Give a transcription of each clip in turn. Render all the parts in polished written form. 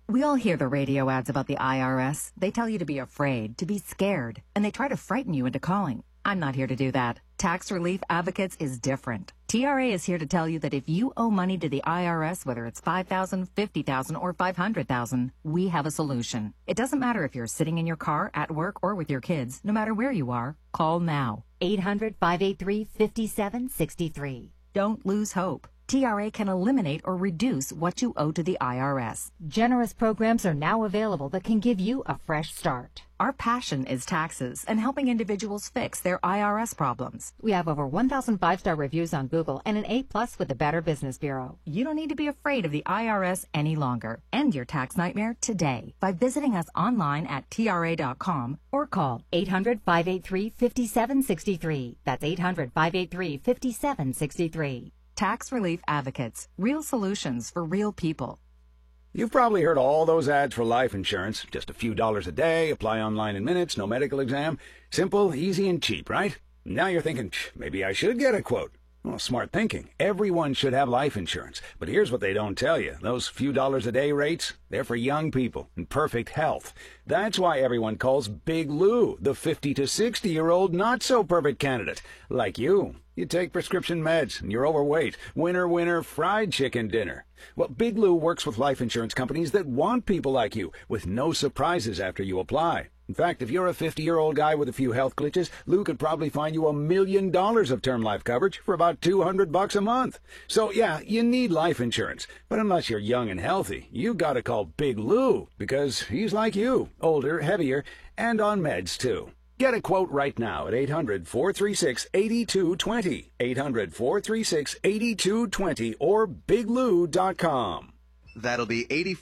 We all hear the radio ads about the IRS. They tell you to be afraid, to be scared, and they try to frighten you into calling. I'm not here to do that. Tax Relief Advocates is different. TRA is here to tell you that if you owe money to the IRS, whether it's $5,000, $50,000, or $500,000, we have a solution. It doesn't matter if you're sitting in your car, at work, or with your kids. No matter where you are, call now. 800-583-5763. Don't lose hope. TRA can eliminate or reduce what you owe to the IRS. Generous programs are now available that can give you a fresh start. Our passion is taxes and helping individuals fix their IRS problems. We have over 1,000 5-star reviews on Google and an A+ with the Better Business Bureau. You don't need to be afraid of the IRS any longer. End your tax nightmare today by visiting us online at TRA.com or call 800-583-5763. That's 800-583-5763. Tax Relief Advocates. Real solutions for real people. You've probably heard all those ads for life insurance. Just a few dollars a day, apply online in minutes, no medical exam. Simple, easy, and cheap, right? Now you're thinking, maybe I should get a quote. Well, smart thinking. Everyone should have life insurance. But here's what they don't tell you. Those few dollars a day rates, they're for young people in perfect health. That's why everyone calls Big Lou the 50 to 60-year-old not-so-perfect candidate. Like you. You take prescription meds, and you're overweight. Winner, winner, fried chicken dinner. Well, Big Lou works with life insurance companies that want people like you, with no surprises after you apply. In fact, if you're a 50-year-old guy with a few health glitches, Lou could probably find you $1 million of term life coverage for about $200 a month. So, yeah, you need life insurance. But unless you're young and healthy, you gotta call Big Lou, because he's like you, older, heavier, and on meds, too. Get a quote right now at 800-436-8220, 800-436-8220, or biglou.com. That'll be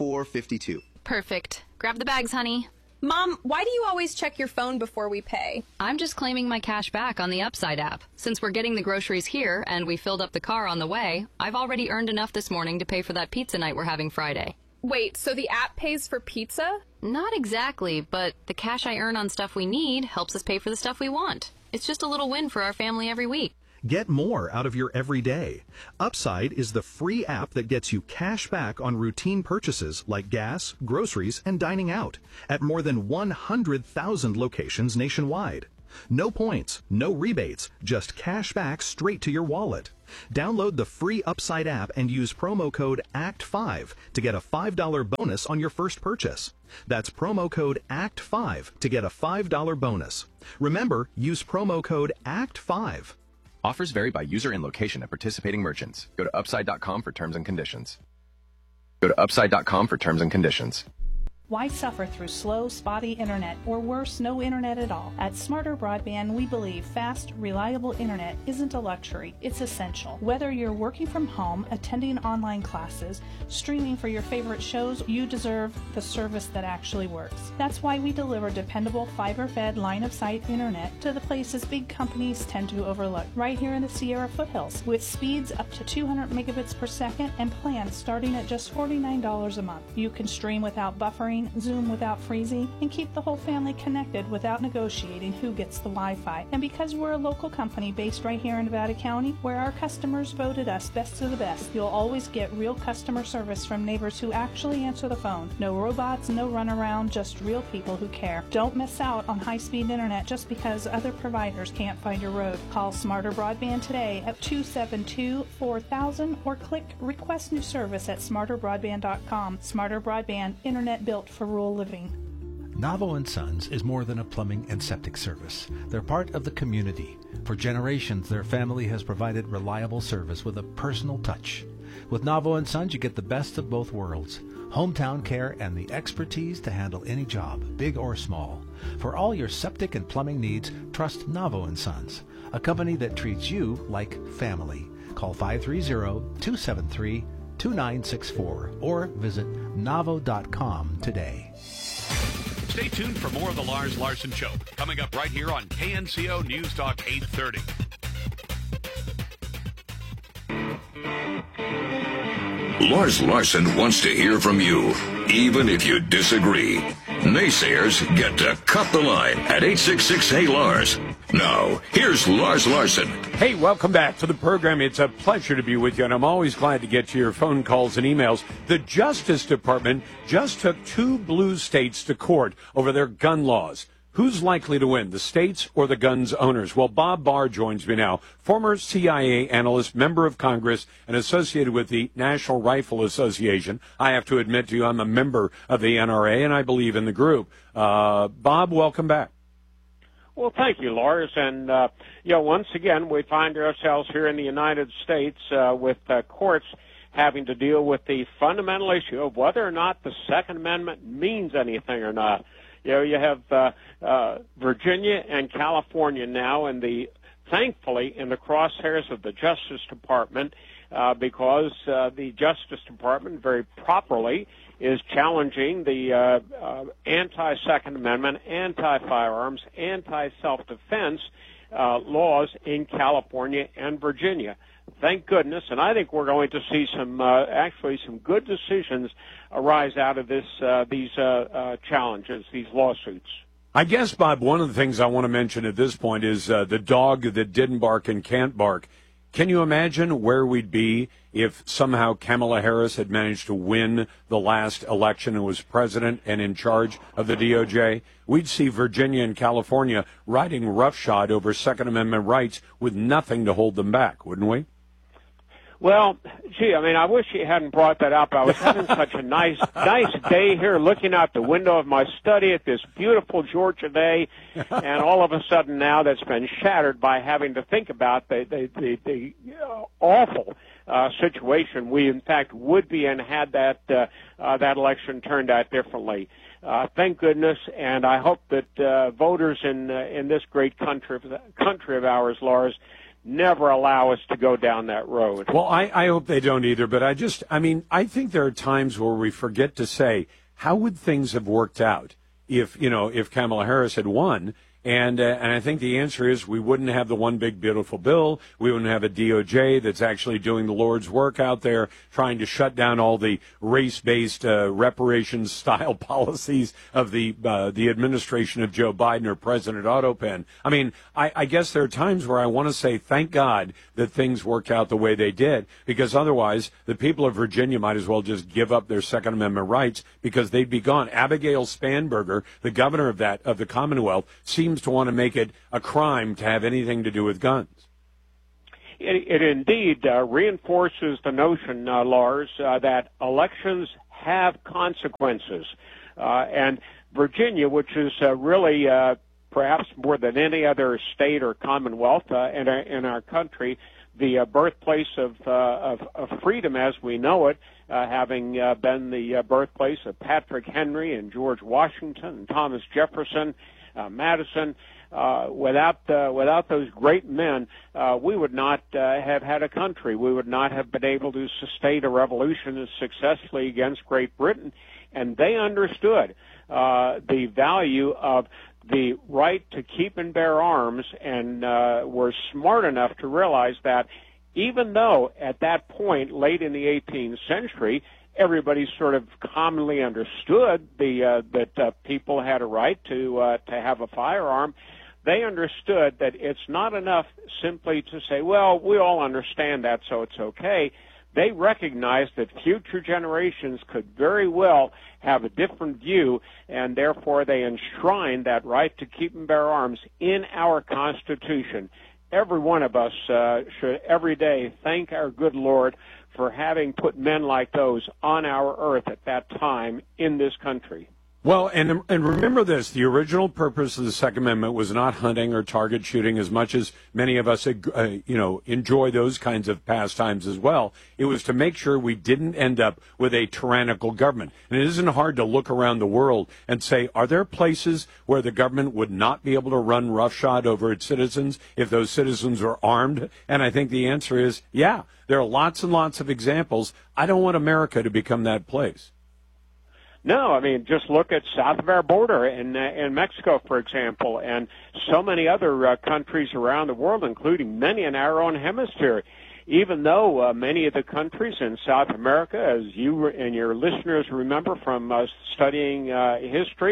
8452. Perfect. Grab the bags, honey. Mom, why do you always check your phone before we pay? I'm just claiming my cash back on the Upside app. Since we're getting the groceries here and we filled up the car on the way, I've already earned enough this morning to pay for that pizza night we're having Friday. Wait, so the app pays for pizza? Not exactly, but the cash I earn on stuff we need helps us pay for the stuff we want. It's just a little win for our family every week. Get more out of your everyday. Upside is the free app that gets you cash back on routine purchases like gas, groceries, and dining out at more than 100,000 locations nationwide. No points, no rebates, just cash back straight to your wallet. Download the free Upside app and use promo code ACT5 to get a $5 bonus on your first purchase. That's promo code ACT5 to get a $5 bonus. Remember, use promo code ACT5. Offers vary by user and location at participating merchants. Go to Upside.com for terms and conditions. Go to Upside.com for terms and conditions. Why suffer through slow, spotty internet, or worse, no internet at all? At Smarter Broadband, we believe fast, reliable internet isn't a luxury, it's essential. Whether you're working from home, attending online classes, streaming for your favorite shows, you deserve the service that actually works. That's why we deliver dependable, fiber-fed, line-of-sight internet to the places big companies tend to overlook, right here in the Sierra foothills, with speeds up to 200 megabits per second and plans starting at just $49 a month. You can stream without buffering, Zoom without freezing, and keep the whole family connected without negotiating who gets the Wi-Fi. And because we're a local company based right here in Nevada County, where our customers voted us best of the best, you'll always get real customer service from neighbors who actually answer the phone. No robots, no runaround, just real people who care. Don't miss out on high-speed internet just because other providers can't find your road. Call Smarter Broadband today at 272-4000 or click Request New Service at smarterbroadband.com. Smarter Broadband, internet built for rural living. Navo & Sons is more than a plumbing and septic service. They're part of the community. For generations, their family has provided reliable service with a personal touch. With Navo & Sons, you get the best of both worlds. Hometown care and the expertise to handle any job, big or small. For all your septic and plumbing needs, trust Navo & Sons, a company that treats you like family. Call 530-273-2964 or visit Navo.com today. Stay tuned for more of the Lars Larson Show, coming up right here on KNCO News Talk 830. Lars Larson wants to hear from you, even if you disagree. Naysayers get to cut the line at 866-HEY-LARS. Now, here's Lars Larson. Hey, welcome back to the program. It's a pleasure to be with you, and I'm always glad to get to your phone calls and emails. The Justice Department just took 2 blue states to court over their gun laws. Who's likely to win, the states or the guns owners? Well, Bob Barr joins me now, former CIA analyst, member of Congress, and associated with the National Rifle Association. I have to admit to you, I'm a member of the NRA, and I believe in the group. Bob, welcome back. Well, thank you, Lars. And, once again, we find ourselves here in the United States with courts having to deal with the fundamental issue of whether or not the Second Amendment means anything or not. You have Virginia and California now, and thankfully in the crosshairs of the Justice Department, because the Justice Department very properly is challenging the anti-Second Amendment, anti-firearms, anti-self-defense laws in California and Virginia. Thank goodness, and I think we're going to see some good decisions arise out of these challenges, these lawsuits. I guess, Bob, one of the things I want to mention at this point is the dog that didn't bark and can't bark. Can you imagine where we'd be if somehow Kamala Harris had managed to win the last election and was president and in charge of the DOJ? We'd see Virginia and California riding roughshod over Second Amendment rights with nothing to hold them back, wouldn't we? Well, gee, I wish you hadn't brought that up. I was having such a nice day here looking out the window of my study at this beautiful Georgia day, and all of a sudden now that's been shattered by having to think about the awful situation we, in fact, would be in had that election turned out differently. Thank goodness, and I hope that voters in this great country of ours, Lars, never allow us to go down that road. Well, I hope they don't either, but I think there are times where we forget to say, how would things have worked out if Kamala Harris had won? And I think the answer is we wouldn't have the one big beautiful bill. We wouldn't have a DOJ that's actually doing the Lord's work out there, trying to shut down all the race-based reparations-style policies of the administration of Joe Biden or President Otto Penn. I guess there are times where I want to say thank God that things worked out the way they did, because otherwise the people of Virginia might as well just give up their Second Amendment rights because they'd be gone. Abigail Spanberger, the governor of the Commonwealth, seems to want to make it a crime to have anything to do with guns. It indeed reinforces the notion, Lars, that elections have consequences. And Virginia, which is really perhaps more than any other state or commonwealth in our country, the birthplace of freedom as we know it, having been the birthplace of Patrick Henry and George Washington and Thomas Jefferson, Madison. Without those great men, we would not have had a country. We would not have been able to sustain a revolution successfully against Great Britain. And they understood the value of the right to keep and bear arms, and were smart enough to realize that even though at that point, late in the 18th century, everybody sort of commonly understood that people had a right to have a firearm, they understood that it's not enough simply to say, well, we all understand that, so it's okay. They recognized that future generations could very well have a different view, and therefore they enshrined that right to keep and bear arms in our Constitution. Every one of us should every day thank our good Lord for having put men like those on our earth at that time in this country. Well, and remember this, the original purpose of the Second Amendment was not hunting or target shooting, as much as many of us, enjoy those kinds of pastimes as well. It was to make sure we didn't end up with a tyrannical government. And it isn't hard to look around the world and say, are there places where the government would not be able to run roughshod over its citizens if those citizens were armed? And I think the answer is, yeah, there are lots and lots of examples. I don't want America to become that place. No, just look at south of our border in Mexico, for example, and so many other countries around the world, including many in our own hemisphere. Even though many of the countries in South America, as you and your listeners remember from studying history,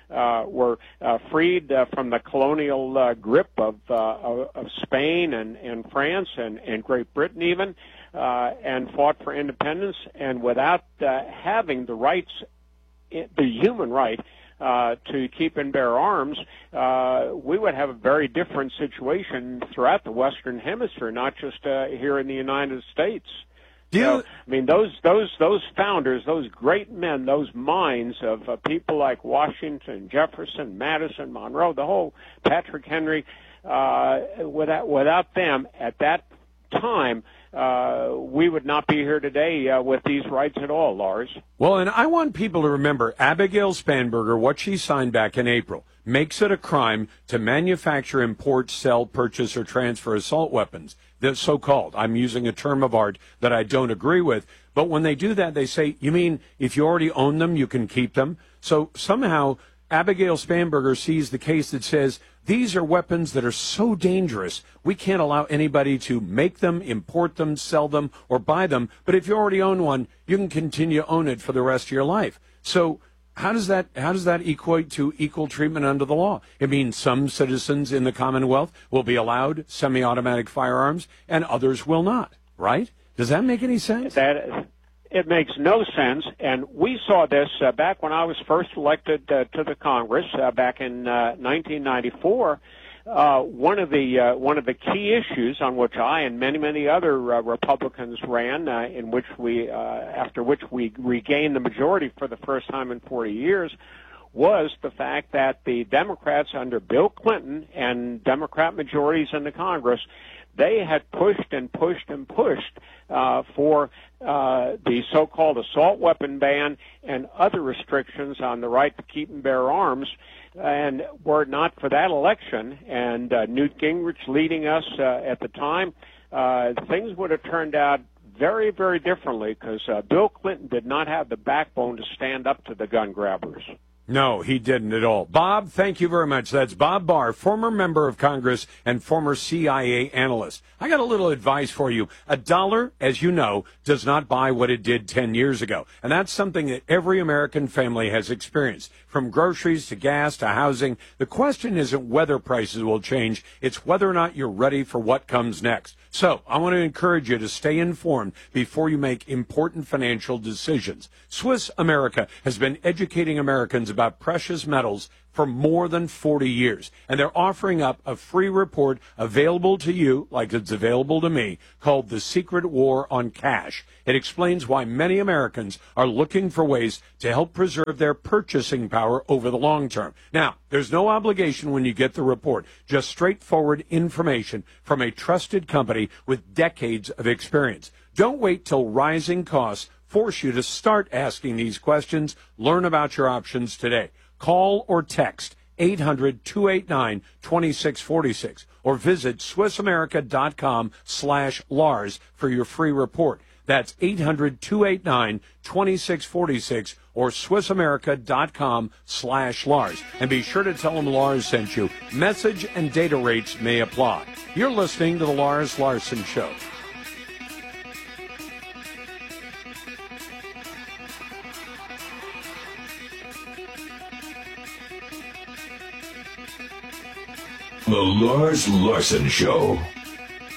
were freed from the colonial grip of Spain and France and Great Britain even, and fought for independence, and without having the rights, the human right to keep and bear arms, we would have a very different situation throughout the Western Hemisphere, not just here in the United States. I mean, those founders, those great men, those minds of people like Washington, Jefferson, Madison, Monroe, the whole Patrick Henry, without them at that time, we would not be here today with these rights at all, Lars. Well, and I want people to remember Abigail Spanberger, what she signed back in April, makes it a crime to manufacture, import, sell, purchase, or transfer assault weapons. The so-called, I'm using a term of art that I don't agree with, but when they do that, they say, you mean if you already own them, you can keep them? So somehow Abigail Spanberger sees the case that says, these are weapons that are so dangerous, we can't allow anybody to make them, import them, sell them, or buy them. But if you already own one, you can continue to own it for the rest of your life. So how does that equate to equal treatment under the law? It means some citizens in the Commonwealth will be allowed semi-automatic firearms and others will not, right? Does that make any sense? It makes no sense, and we saw this back when I was first elected to the Congress back in 1994. One of the key issues on which I and many other Republicans ran, after which we regained the majority for the first time in 40 years, was the fact that the Democrats under Bill Clinton and Democrat majorities in the Congress, they had pushed for the so-called assault weapon ban and other restrictions on the right to keep and bear arms. And were it not for that election and Newt Gingrich leading us at the time, things would have turned out very, very differently, because Bill Clinton did not have the backbone to stand up to the gun grabbers. No, he didn't at all. Bob, thank you very much. That's Bob Barr, former member of Congress and former CIA analyst. I got a little advice for you. $1, as you know, does not buy what it did 10 years ago. And that's something that every American family has experienced. From groceries to gas to housing, the question isn't whether prices will change. It's whether or not you're ready for what comes next. So I want to encourage you to stay informed before you make important financial decisions. Swiss America has been educating Americans about precious metals for more than 40 years, and they're offering up a free report available to you, like it's available to me, called The Secret War on Cash. It explains why many Americans are looking for ways to help preserve their purchasing power over the long term. Now, there's no obligation when you get the report, just straightforward information from a trusted company with decades of experience. Don't wait till rising costs force you to start asking these questions. Learn about your options today. Call or text 800-289-2646 or visit SwissAmerica.com/Lars for your free report. That's 800-289-2646 or SwissAmerica.com/Lars. And be sure to tell them Lars sent you. Message and data rates may apply. You're listening to The Lars Larson Show. The Lars Larson Show.